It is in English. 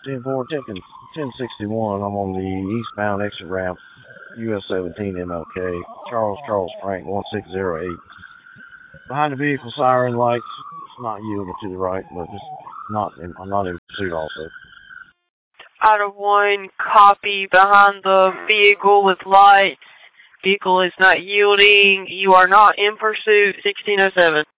10-4, 1061. I'm on the eastbound exit ramp, US 17 MLK. Charles Frank 1608. Behind the vehicle siren lights. It's not yielding to the right, but just I'm not in pursuit also. Out of 1, copy behind the vehicle with lights. Vehicle is not yielding. You are not in pursuit, 1607.